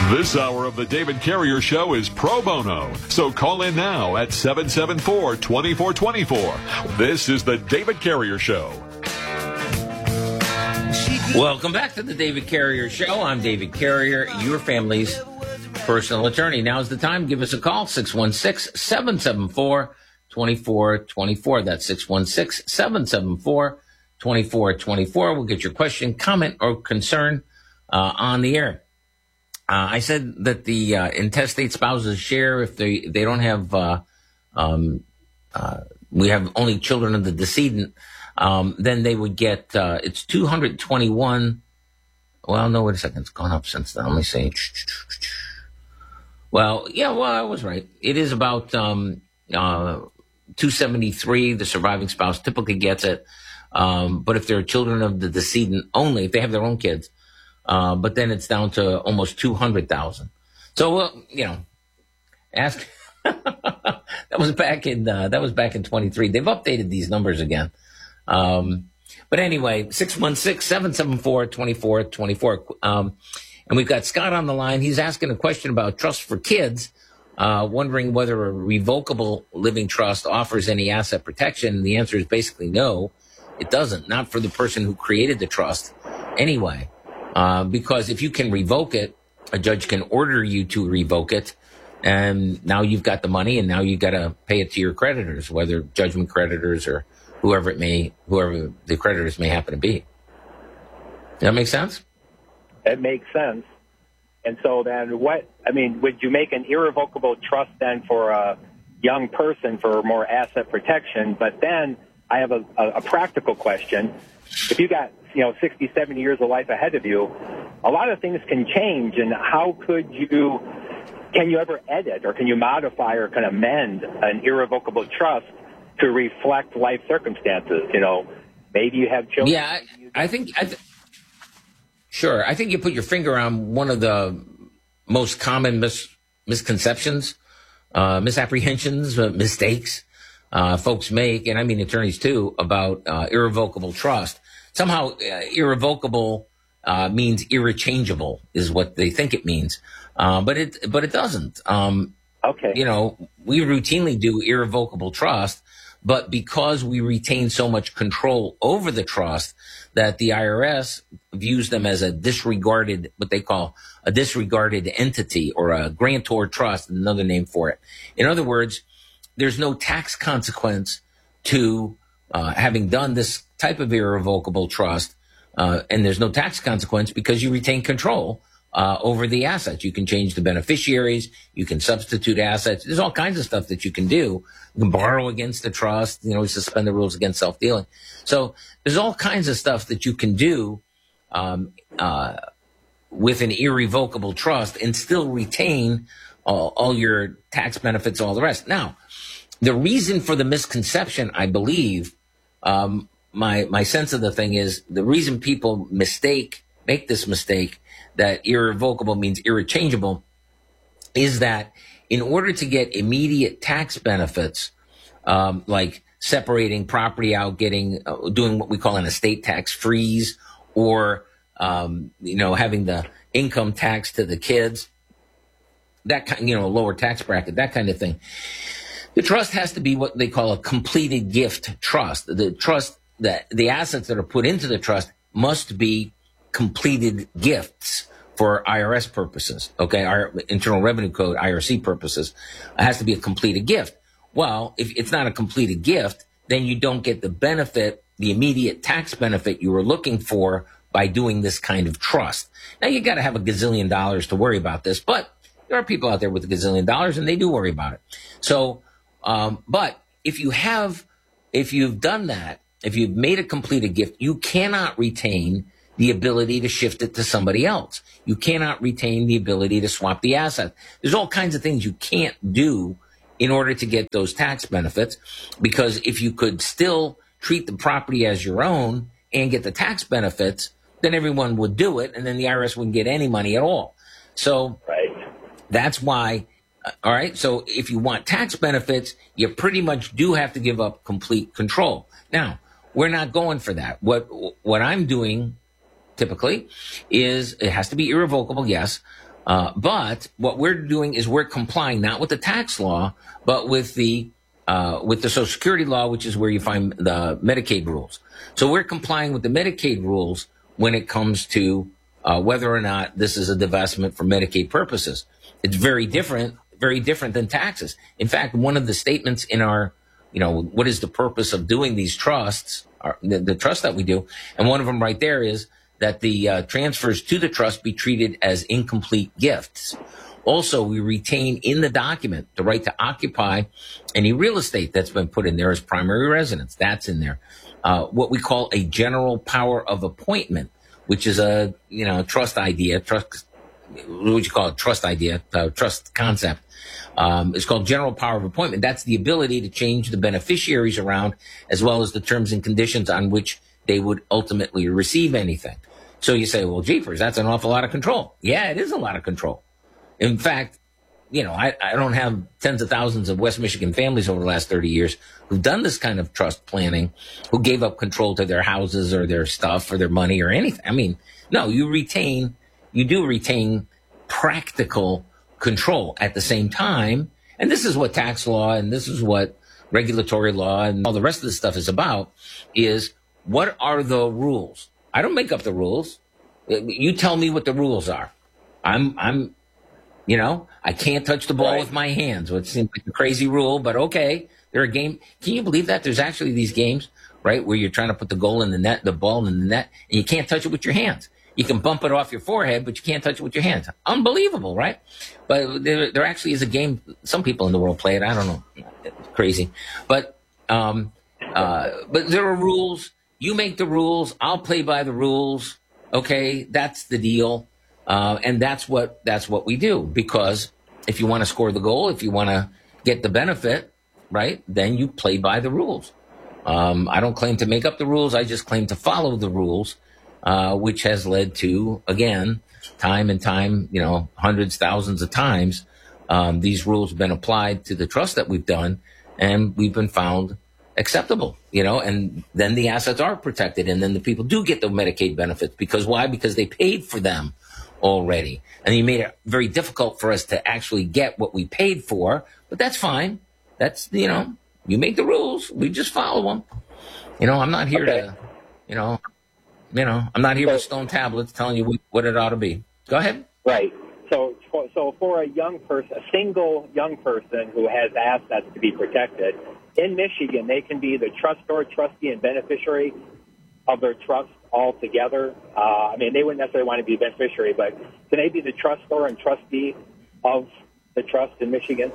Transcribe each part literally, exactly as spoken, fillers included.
This hour of the David Carrier Show is pro bono, so call in now at seven seven four, two four two four. This is the David Carrier Show. Welcome back to the David Carrier Show. I'm David Carrier, your family's personal attorney. Now's the time. Give us a call, six one six, seven seven four, two four two four. That's six one six, seven seven four, two four two four. We'll get your question, comment, or concern uh, on the air. Uh, I said that the uh, intestate spouses share if they, they don't have, uh, um, uh, we have only children of the decedent, um, then they would get, uh, it's two hundred twenty-one. Well, no, wait a second. It's gone up since then. Let me see. Well, yeah, well, I was right. It is about, um, uh, two seventy-three. The surviving spouse typically gets it. Um, but if they're children of the decedent only, if they have their own kids, Uh, but then it's down to almost two hundred thousand. So, well, you know, ask, that was back in, uh, that was back in twenty-three. They've updated these numbers again. Um, but anyway, six one six, seven seven four, two four two four. Um, and we've got Scott on the line. He's asking a question about trust for kids, uh, wondering whether a revocable living trust offers any asset protection. And the answer is basically no, it doesn't. Not for the person who created the trust anyway. Uh, because if you can revoke it, a judge can order you to revoke it, and now you've got the money, and now you've got to pay it to your creditors, whether judgment creditors or whoever it may, whoever the creditors may happen to be. Does that make sense? It makes sense. And so then what, I mean, would you make an irrevocable trust then for a young person for more asset protection? But then I have a, a, a practical question. If you got, you know, sixty, seventy years of life ahead of you, a lot of things can change. And how could you, can you ever edit or can you modify or can amend an irrevocable trust to reflect life circumstances? You know, maybe you have children. Yeah, I, I think, I th- sure. I think you put your finger on one of the most common mis- misconceptions, uh, misapprehensions, uh, mistakes uh, folks make, and I mean attorneys too, about uh, irrevocable trust. Somehow, uh, irrevocable uh, means irrechangeable is what they think it means, uh, but it but it doesn't. Um, okay, you know, we routinely do irrevocable trust, but because we retain so much control over the trust that the I R S views them as a disregarded, what they call a disregarded entity or a grantor trust, another name for it. In other words, there's no tax consequence to uh, having done this type of irrevocable trust, uh, and there's no tax consequence because you retain control uh, over the assets. You can change the beneficiaries. You can substitute assets. There's all kinds of stuff that you can do. You can borrow against the trust, you know, suspend the rules against self-dealing. So there's all kinds of stuff that you can do um, uh, with an irrevocable trust and still retain all, all your tax benefits, all the rest. Now, the reason for the misconception, I believe, um, my my sense of the thing is the reason people mistake, make this mistake that irrevocable means irrechangeable is that in order to get immediate tax benefits, um, like separating property out, getting, uh, doing what we call an estate tax freeze, or, um, you know, having the income tax to the kids, that kind, you know, lower tax bracket, that kind of thing. The trust has to be what they call a completed gift trust. The trust, that the assets that are put into the trust must be completed gifts for I R S purposes. Okay, our Internal Revenue Code, I R C purposes. It has to be a completed gift. Well, if it's not a completed gift, then you don't get the benefit, the immediate tax benefit you were looking for by doing this kind of trust. Now, you got to have a gazillion dollars to worry about this, but there are people out there with a gazillion dollars and they do worry about it. So, um, but if you have, if you've done that, if you've made a completed gift, you cannot retain the ability to shift it to somebody else. You cannot retain the ability to swap the asset. There's all kinds of things you can't do in order to get those tax benefits, because if you could still treat the property as your own and get the tax benefits, then everyone would do it, and then the I R S wouldn't get any money at all. So right. That's why, uh, all right, so if you want tax benefits, you pretty much do have to give up complete control. Now, we're not going for that. What what I'm doing typically is, it has to be irrevocable, yes, Uh, but what we're doing is we're complying not with the tax law, but with the uh, with the Social Security law, which is where you find the Medicaid rules. So we're complying with the Medicaid rules when it comes to uh, whether or not this is a divestment for Medicaid purposes. It's very different, very different than taxes. In fact, one of the statements in our, you know, what is the purpose of doing these trusts, our, the, the trust that we do, and one of them right there is that the uh, transfers to the trust be treated as incomplete gifts. Also, we retain in the document the right to occupy any real estate that's been put in there as primary residence. That's in there. Uh, what we call a general power of appointment, which is a, you know, trust idea, trust, what would you call it? Trust idea, uh, trust concept. Um, it's called general power of appointment. That's the ability to change the beneficiaries around as well as the terms and conditions on which they would ultimately receive anything. So you say, well, jeepers, that's an awful lot of control. Yeah, it is a lot of control. In fact, you know, I, I don't have tens of thousands of West Michigan families over the last thirty years who've done this kind of trust planning, who gave up control to their houses or their stuff or their money or anything. I mean, no, you retain, you do retain practical control at the same time. And this is what tax law and this is what regulatory law and all the rest of this stuff is about, is what are the rules? I don't make up the rules. You tell me what the rules are. I'm, I'm, you know, I can't touch the ball right with my hands, which seems like a crazy rule, but okay. They're a game. Can you believe that? There's actually these games, right, where you're trying to put the goal in the net, the ball in the net, and you can't touch it with your hands. You can bump it off your forehead, but you can't touch it with your hands. Unbelievable, right? But there, there actually is a game. Some people in the world play it. I don't know. It's crazy. But, um, uh, but there are rules. You make the rules. I'll play by the rules. Okay. That's the deal. Uh, and that's what, that's what we do, because if you want to score the goal, if you want to get the benefit, right, then you play by the rules. Um, I don't claim to make up the rules. I just claim to follow the rules, uh, which has led to, again, time and time, you know, hundreds, thousands of times, um, these rules have been applied to the trust that we've done, and we've been found acceptable, you know, and then the assets are protected, and then the people do get the Medicaid benefits. Because why? Because they paid for them already. And you made it very difficult for us to actually get what we paid for, but that's fine. That's, you know, you make the rules. We just follow them. You know, I'm not here okay. to, you know, you know, I'm not here so, with stone tablets telling you what it ought to be. Go ahead. Right. So, so for a young person, a single young person who has assets to be protected, in Michigan, they can be the trustor, trustee, and beneficiary of their trust all together. Uh, I mean, they wouldn't necessarily want to be a beneficiary, but can they be the trustor and trustee of the trust in Michigan?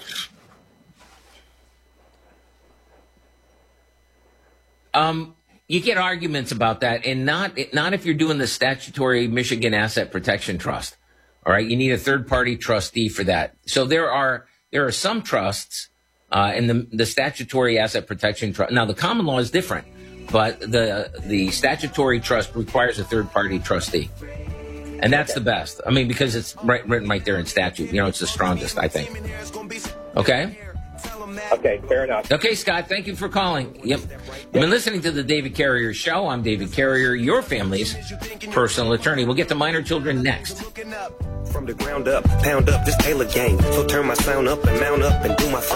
Um, you get arguments about that, and not not if you're doing the statutory Michigan Asset Protection Trust. All right, you need a third-party trustee for that. So there are there are some trusts uh, in the the statutory Asset Protection Trust. Now, the common law is different, but the the statutory trust requires a third-party trustee, and that's the best. I mean, because it's right, written right there in statute. You know, it's the strongest, I think. Okay. Okay, fair enough. Okay, Scott, thank you for calling. Yep. You've been listening to the David Carrier Show. I'm David Carrier, your family's personal attorney. We'll get to minor children next. From the ground up, pound up this Taylor gang. So turn my sound up and mount up and do my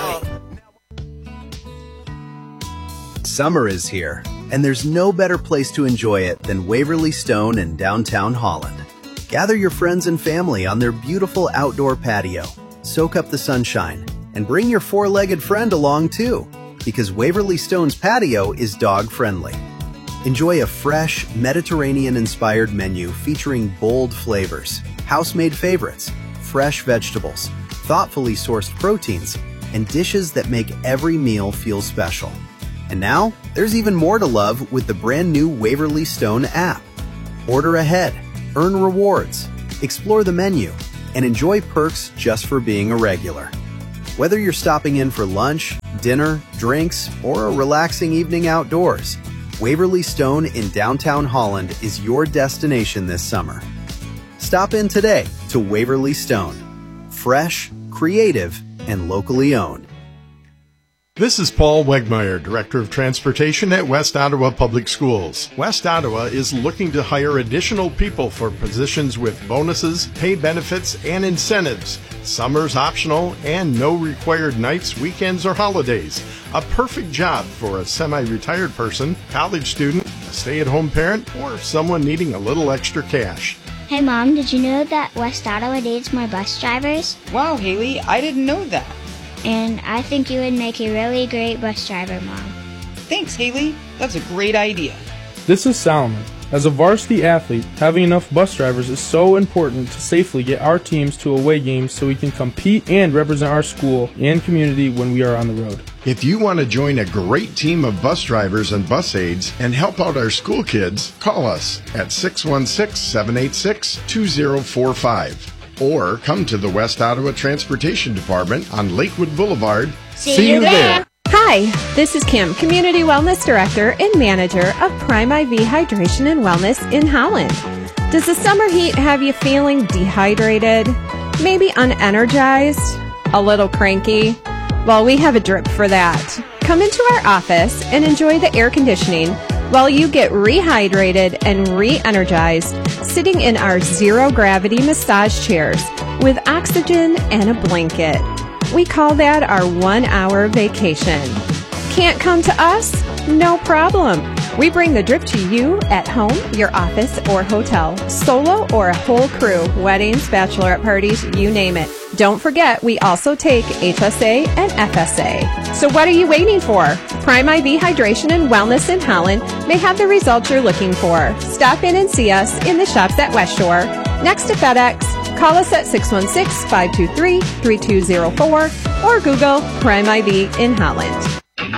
thing. Summer is here, and there's no better place to enjoy it than Waverly Stone in downtown Holland. Gather your friends and family on their beautiful outdoor patio. Soak up the sunshine. And bring your four-legged friend along too, because Waverly Stone's patio is dog-friendly. Enjoy a fresh, Mediterranean-inspired menu featuring bold flavors, house-made favorites, fresh vegetables, thoughtfully sourced proteins, and dishes that make every meal feel special. And now, there's even more to love with the brand new Waverly Stone app. Order ahead, earn rewards, explore the menu, and enjoy perks just for being a regular. Whether you're stopping in for lunch, dinner, drinks, or a relaxing evening outdoors, Waverly Stone in downtown Holland is your destination this summer. Stop in today to Waverly Stone. Fresh, creative, and locally owned. This is Paul Wegmeyer, Director of Transportation at West Ottawa Public Schools. West Ottawa is looking to hire additional people for positions with bonuses, pay benefits, and incentives. Summer's optional and no required nights, weekends, or holidays. A perfect job for a semi-retired person, college student, a stay-at-home parent, or someone needing a little extra cash. Hey Mom, did you know that West Ottawa needs more bus drivers? Wow, Haley, I didn't know that. And I think you would make a really great bus driver, Mom. Thanks, Haley. That's a great idea. This is Solomon. As a varsity athlete, having enough bus drivers is so important to safely get our teams to away games so we can compete and represent our school and community when we are on the road. If you want to join a great team of bus drivers and bus aides and help out our school kids, call us at six one six, seven eight six, two zero four five or come to the West Ottawa Transportation Department on Lakewood Boulevard. See, See you there. there. Hi, this is Kim, Community Wellness Director and Manager of Prime I V Hydration and Wellness in Holland. Does the summer heat have you feeling dehydrated? Maybe unenergized? A little cranky? Well, we have a drip for that. Come into our office and enjoy the air conditioning while you get rehydrated and re-energized sitting in our zero-gravity massage chairs with oxygen and a blanket. We call that our one-hour vacation. Can't come to us? No problem. We bring the drip to you at home, your office, or hotel, solo or a whole crew, weddings, bachelorette parties, you name it. Don't forget, we also take H S A and F S A. So what are you waiting for? Prime I V Hydration and Wellness in Holland may have the results you're looking for. Stop in and see us in the shops at West Shore, next to FedEx. Call us at six one six, five two three, three two zero four or Google Prime I V in Holland.